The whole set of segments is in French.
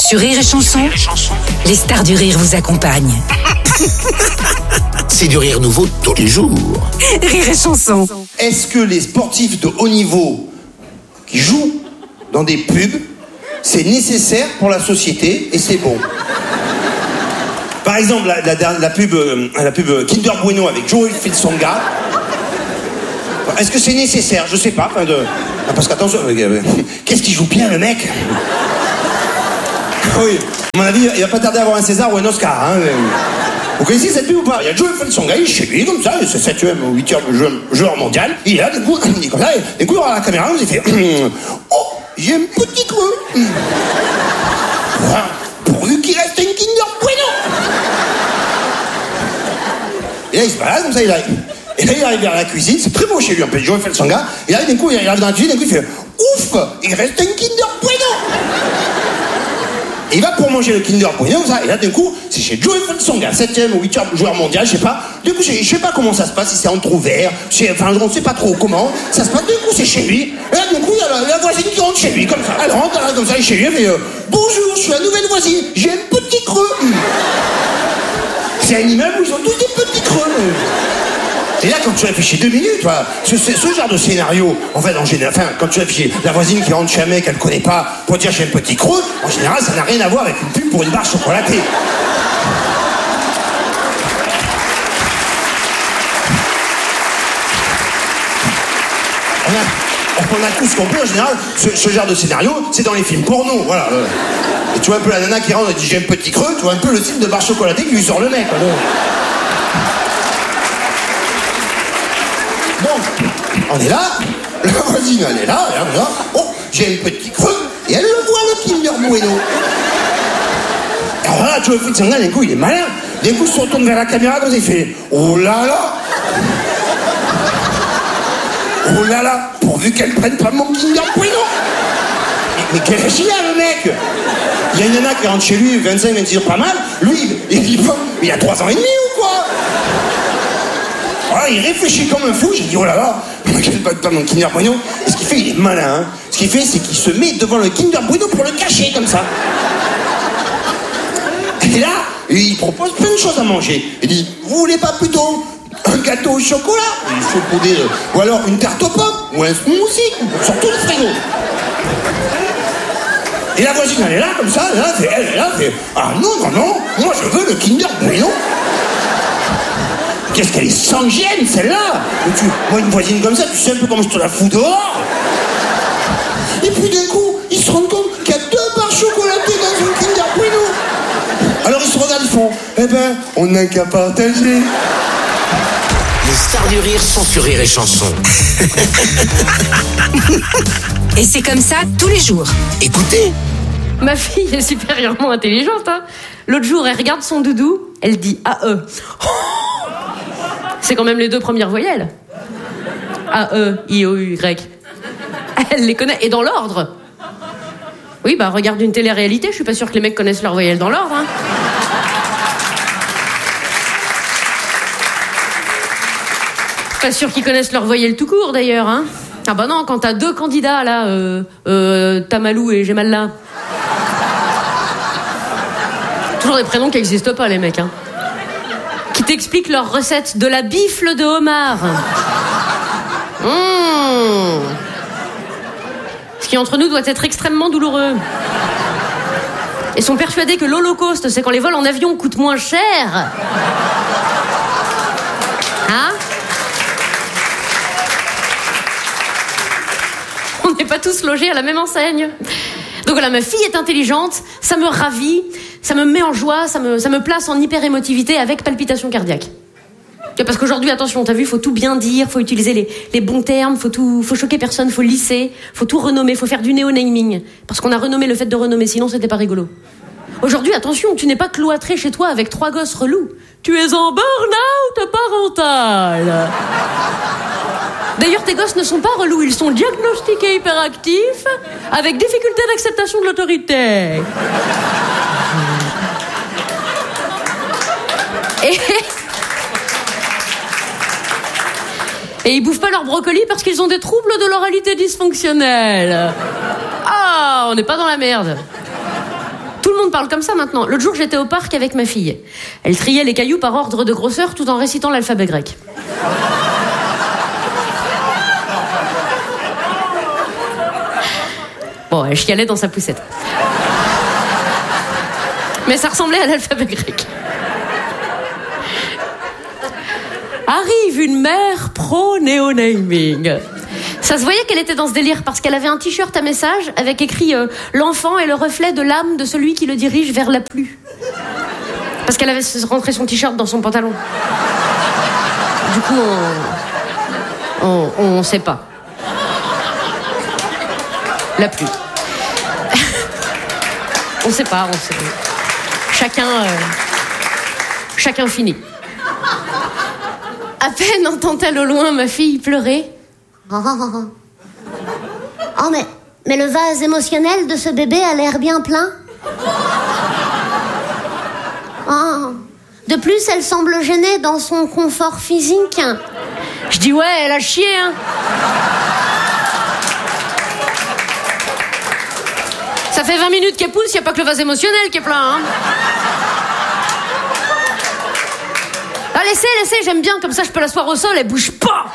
Sur Rire et Chanson, les stars du rire vous accompagnent. C'est du rire nouveau tous les jours. Rire et Chanson. Est-ce que les sportifs de haut niveau qui jouent dans des pubs, c'est nécessaire pour la société et c'est bon? Par exemple, la pub Kinder Bueno avec Joey Filsonga. Est-ce que c'est nécessaire? Je sais pas. Parce qu'attention, qu'est-ce qu'il joue bien le mec? Oui, à mon avis, il va pas tarder à avoir un César ou un Oscar. Hein. Vous connaissez cette pub ou pas? Il y a Joey Filsonga, il est chez lui, comme ça, c'est 7e ou 8e joueur mondial. Il est là, du coup, il est comme ça, et du coup, il regarde la caméra, il fait oh, j'ai un petit creux. Voilà, pourvu qu'il reste un Kinder Bueno. Et là, il se balade comme ça, et là, il arrive vers la cuisine, c'est très beau chez lui, un peu Joey Filsonga. Et là, d'un coup, il arrive dans la cuisine, d'un coup, il fait ouf, il reste un Kinder Bueno. Et il va pour manger le Kinder Bueno, ça, et là, d'un coup, c'est chez Joey Filsonga, 7e ou 8e joueur mondial, je sais pas. Du coup, je sais pas comment ça se passe, si c'est entrouvert, enfin, on sait pas trop comment ça se passe. Du coup, c'est chez lui. Et là, d'un coup, il y a la voisine qui rentre chez lui, comme ça. Elle rentre, comme ça, elle est chez lui, elle fait bonjour, je suis la nouvelle voisine, j'ai un petit creux. C'est un immeuble où ils ont tous des petits creux. Et là, quand tu réfléchis 2 minutes, tu vois, ce genre de scénario, en fait, en général, enfin, quand tu réfléchis, la voisine qui rentre chez un mec qu'elle connaît pas pour dire j'ai un petit creux, en général, ça n'a rien à voir avec une pub pour une barre chocolatée. On a tous compris, en général, ce genre de scénario, c'est dans les films porno, voilà. Et tu vois un peu la nana qui rentre et dit j'ai un petit creux, tu vois un peu le style de barre chocolatée qui lui sort le mec. Bon, on est là, la voisine elle est là, oh, j'ai un petit creux, et elle le voit le Kinder Bueno. Alors là, tu vois, d'un coup il est malin, d'un coup il se retourne vers la caméra comme ça, il fait oh là là. Oh là là, pourvu qu'elle prenne pas mon Kinder Bueno. Mais quel âge il a le mec? Il y a une nana qui rentre chez lui, 25-26 ans, pas mal, lui, il a 3 ans et demi ou quoi? Voilà, il réfléchit comme un fou, j'ai dit oh là là, quel pas mon Kinder Bueno. Et ce qu'il fait, il est malin, hein. Ce qu'il fait, c'est qu'il se met devant le Kinder Bueno pour le cacher comme ça. Et là, il propose plein de choses à manger. Il dit, vous voulez pas plutôt un gâteau au chocolat, ou alors une tarte aux pommes, ou un smoothie, sur tout le frigo. Et la voisine, elle est là, comme ça, elle est là, ah non, moi je veux le Kinder Bueno. Qu'est-ce qu'elle est sans gêne, celle-là. Moi, une voisine comme ça, tu sais un peu comment je te la fous dehors. Et puis d'un coup, ils se rendent compte qu'il y a 2 barres chocolatées dans une Kinder Bueno. Alors ils se regardent, ils font, eh ben, on n'a qu'à partager. Les stars du rire sont sur Rire et Chanson. Et c'est comme ça tous les jours. Écoutez. Ma fille est supérieurement intelligente, hein. L'autre jour, elle regarde son doudou, elle dit AE. C'est quand même les 2 premières voyelles. AE, I-O-U-Y. Elle les connaît, et dans l'ordre. Oui, bah regarde une télé-réalité, je suis pas sûre que les mecs connaissent leurs voyelles dans l'ordre, hein. Pas sûr qu'ils connaissent leurs voyelles tout court, d'ailleurs, hein. Ah bah non, quand t'as 2 candidats, là, Tamalou et Gemalla. Toujours des prénoms qui n'existent pas, les mecs, hein. Qui t'expliquent leur recette de la bifle de homard. Ce qui, entre nous, doit être extrêmement douloureux. Et sont persuadés que l'Holocauste, c'est quand les vols en avion coûtent moins cher. Hein? On n'est pas tous logés à la même enseigne. Donc voilà, ma fille est intelligente, ça me ravit, ça me met en joie, ça me place en hyper-émotivité avec palpitations cardiaques. Parce qu'aujourd'hui, attention, t'as vu, faut tout bien dire, faut utiliser les bons termes, faut choquer personne, faut lisser, faut tout renommer, faut faire du néo-naming. Parce qu'on a renommé le fait de renommer, sinon c'était pas rigolo. Aujourd'hui, attention, tu n'es pas cloîtré chez toi avec 3 gosses relous. Tu es en burn-out parental. D'ailleurs, tes gosses ne sont pas relous, ils sont diagnostiqués hyperactifs, avec difficulté d'acceptation de l'autorité. Et ils bouffent pas leur brocoli parce qu'ils ont des troubles de l'oralité dysfonctionnelle. Ah, on n'est pas dans la merde. Tout le monde parle comme ça maintenant. L'autre jour, j'étais au parc avec ma fille. Elle triait les cailloux par ordre de grosseur tout en récitant l'alphabet grec. Bon, elle chialait dans sa poussette. Mais ça ressemblait à l'alphabet grec. Arrive une mère pro-néonaming. Ça se voyait qu'elle était dans ce délire parce qu'elle avait un t-shirt à message avec écrit l'enfant est le reflet de l'âme de celui qui le dirige vers la pluie. Parce qu'elle avait rentré son t-shirt dans son pantalon. Du coup, on sait pas. La pluie. On sait pas. Chacun finit. À peine entend-elle au loin ma fille pleurer. Oh, mais le vase émotionnel de ce bébé a l'air bien plein. Oh. De plus, elle semble gênée dans son confort physique. Je dis ouais, elle a chié, hein. Ça fait 20 minutes qu'elle pousse, y a pas que le vase émotionnel qui est plein, hein. Ah, laissez, j'aime bien, comme ça je peux l'asseoir au sol, elle bouge pas.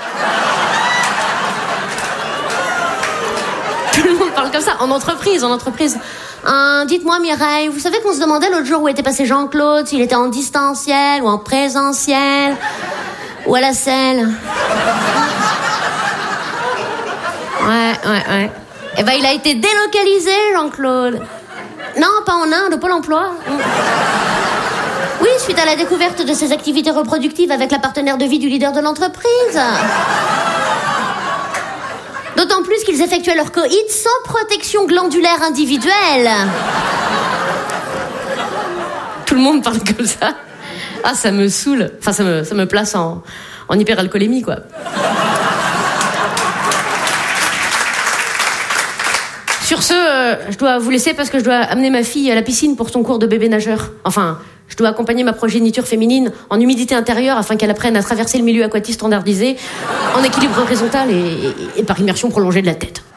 Tout le monde parle comme ça, en entreprise. Dites-moi Mireille, vous savez qu'on se demandait l'autre jour où était passé Jean-Claude, s'il était en distanciel ou en présentiel ou à la selle. Ouais. Eh ben il a été délocalisé, Jean-Claude. Non, pas en Inde, au Pôle emploi. Oui, suite à la découverte de ses activités reproductives avec la partenaire de vie du leader de l'entreprise. D'autant plus qu'ils effectuaient leur coït sans protection glandulaire individuelle. Tout le monde parle comme ça. Ah, ça me saoule. Enfin, ça me place en hyperalcoolémie, quoi. Sur ce, je dois vous laisser parce que je dois amener ma fille à la piscine pour son cours de bébé nageur. Enfin, je dois accompagner ma progéniture féminine en humidité intérieure afin qu'elle apprenne à traverser le milieu aquatique standardisé en équilibre horizontal et par immersion prolongée de la tête.